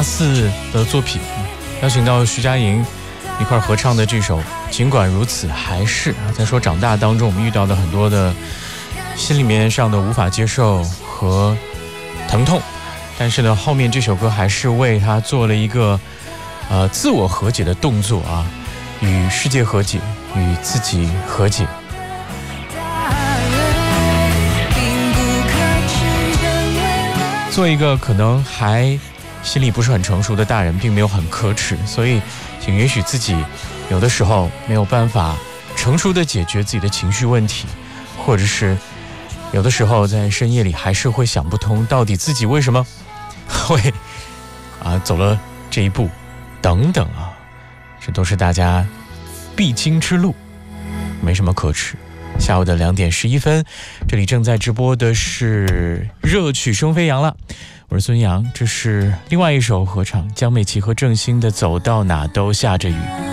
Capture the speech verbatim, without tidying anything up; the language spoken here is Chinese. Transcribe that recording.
八四的作品，邀请到徐佳莹一块合唱的这首《尽管如此还是》啊，在说长大当中我们遇到的很多的心里面上的无法接受和疼痛，但是呢，后面这首歌还是为他做了一个呃自我和解的动作啊，与世界和解，与自己和解。做一个可能还心里不是很成熟的大人，并没有很可耻，所以请允许自己有的时候没有办法成熟的解决自己的情绪问题，或者是有的时候在深夜里还是会想不通到底自己为什么会啊走了这一步等等啊，这都是大家必经之路，没什么可耻。下午的两点十一分，这里正在直播的是热曲生飞扬了，我是孙阳，这是另外一首合唱江美琪和郑兴的《走到哪都下着雨》。